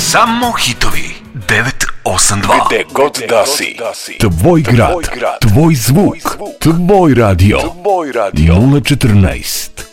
Samo hitovi 982. Gde god da si. Tvoj grad, tvoj zvuk, tvoj radio. 014